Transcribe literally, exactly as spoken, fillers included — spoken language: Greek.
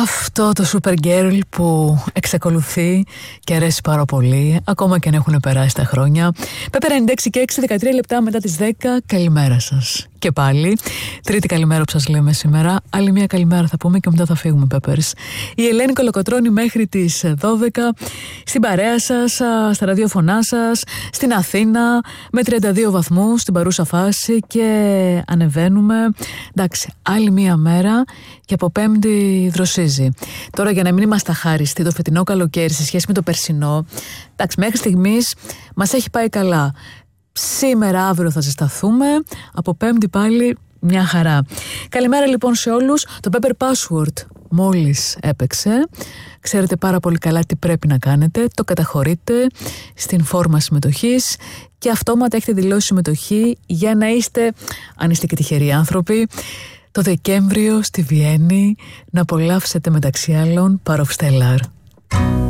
Αυτό το Supergirl που εξακολουθεί και αρέσει πάρα πολύ, ακόμα και αν έχουν περάσει τα χρόνια. Pepper ενενήντα έξι και έξι, δεκατρία λεπτά μετά τις δέκα. Καλημέρα σας. Και πάλι, τρίτη καλημέρα που σας λέμε σήμερα. Άλλη μια καλημέρα θα πούμε και μετά θα φύγουμε, Peppers. Η Ελένη Κολοκοτρώνη μέχρι τις δώδεκα. Στην παρέα σας, στα ραδιοφωνά σας, στην Αθήνα, με τριάντα δύο βαθμούς στην παρούσα φάση και ανεβαίνουμε. Εντάξει, άλλη μια μέρα και από Πέμπτη δροσίζει. Τώρα, για να μην είμαστε αχάριστοι, το φετινό καλοκαίρι σε σχέση με το περσινό, εντάξει, μέχρι στιγμής μας έχει πάει καλά. Σήμερα, αύριο θα ζεσταθούμε. Από Πέμπτη πάλι μια χαρά. Καλημέρα λοιπόν σε όλους. Το Pepper Password μόλις έπαιξε. Ξέρετε πάρα πολύ καλά τι πρέπει να κάνετε. Το καταχωρείτε στην φόρμα συμμετοχής και αυτόματα έχετε δηλώσει συμμετοχή για να είστε, αν είστε και τυχεροί άνθρωποι, το Δεκέμβριο στη Βιέννη να απολαύσετε μεταξύ άλλων Part of Stellar.